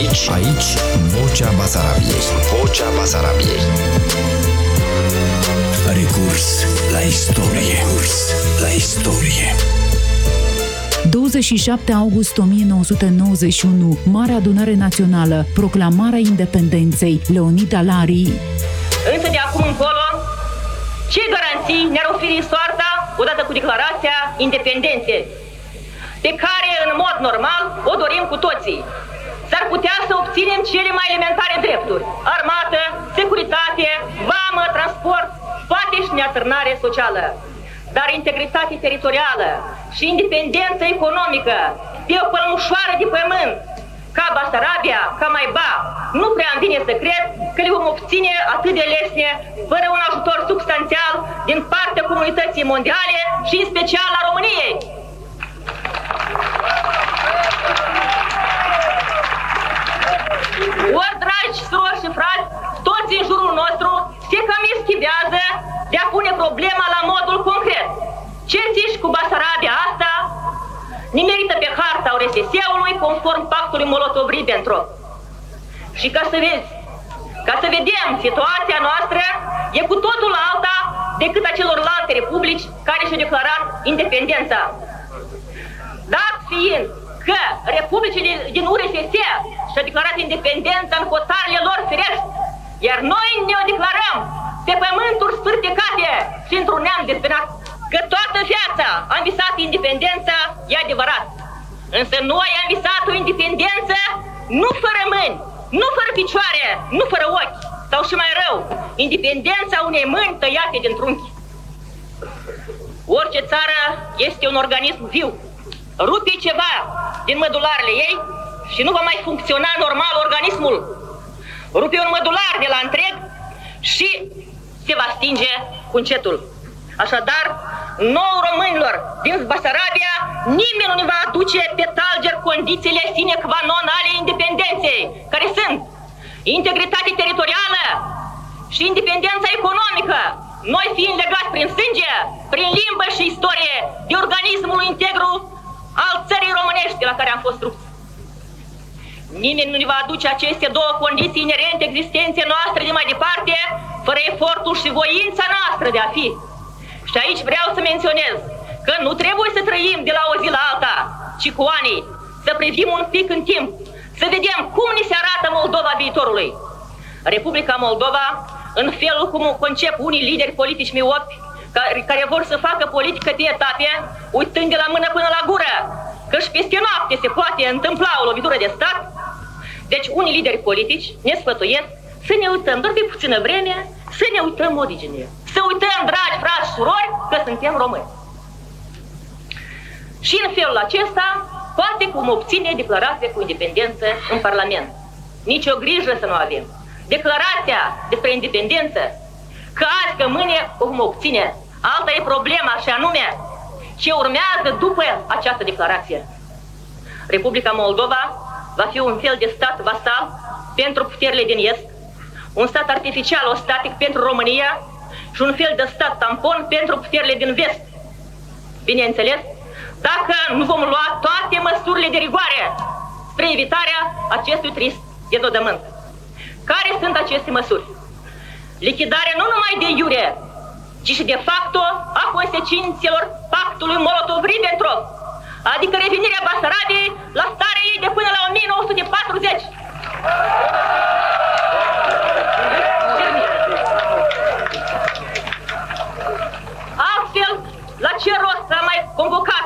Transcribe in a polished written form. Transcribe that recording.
Aici, Vocea Basarabiei. Vocea Basarabiei. Recurs la istorie. Recurs la istorie. 27 august 1991, Marea Adunare Națională, proclamarea independenței, Leonid Alarii. Însă de acum încolo, ce garanții ne-ar oferi soarta odată cu declarația independenței, pe care în mod normal o dorim cu toții? S-ar putea să obținem cele mai elementare drepturi: armată, securitate, vamă, transport, poate și neatârnare socială. Dar integritate teritorială și independență economică pe o pălmușoară de pământ ca Basarabia, ca Maiba, nu prea îmi vine să cred că le vom obține atât de lesne, fără un ajutor substanțial din partea comunității mondiale și în special a României. Ori, dragi surori și frați, toți în jurul nostru se cam eschivează de a pune problema la modul concret. Ce zici cu Basarabia asta? Nimerită pe harta URSS-ului conform pactului Molotov-Ribbentrop. Și ca să vedem, situația noastră e cu totul alta decât a celorlalte republici care și-au declarat independența. Dat fiind că republicile din URSS și-au declarat independența în hotarele lor firești, iar noi ne-o declarăm pe pământuri sfârtecate și într-un neam despenat, că toată viața am visat independența, e adevărat. Însă noi am visat o independență nu fără mâini, nu fără picioare, nu fără ochi, sau și mai rău, independența unei mâini tăiate din trunchi. Orice țară este un organism viu. Rupi ceva din mădularele ei și nu va mai funcționa normal organismul. Rupe un mădular de la întreg și se va stinge cu încetul. Așadar, nouă românilor din Basarabia, nimeni nu ne va aduce pe talger condițiile sine qua non ale independenței, care sunt integritate teritorială și independența economică, noi fiind legați prin sânge, prin limbă și istorie, de organismul integru al țării românești la care am fost rupți. Nimeni nu ne va aduce aceste două condiții inerente existenței noastre de mai departe, fără efortul și voința noastră de a fi. Și aici vreau să menționez că nu trebuie să trăim de la o zi la alta, ci cu ani, să privim un pic în timp, să vedem cum ni se arată Moldova viitorului. Republica Moldova, în felul cum o concep unii lideri politici miopi, care vor să facă politică pe etape, uitând de la mână până la gură, că și peste noapte se poate întâmpla o lovitură de stat. Deci unii lideri politici ne sfătuiesc să ne uităm doar pe puțină vreme, să ne uităm origine. Să uităm, dragi frați și surori, că suntem români. Și în felul acesta, poate cum obține declarația cu independență în Parlament. Nici o grijă să nu avem. Declarația despre independență, că azi, că mâine o vom obține. Alta e problema, și anume ce urmează după această declarație. Republica Moldova va fi un fel de stat vasal pentru puterile din Est, un stat artificial ostatic pentru România și un fel de stat tampon pentru puterile din Vest. Bineînțeles, dacă nu vom lua toate măsurile de rigoare spre evitarea acestui trist denodământ. Care sunt aceste măsuri? Lichidarea nu numai de iure, ci și de facto a consecințelor pactului Molotov-Ribbentrop, adică revenirea Basarabiei la starea ei de până la 1940. Altfel, la ce rost s-a mai convocat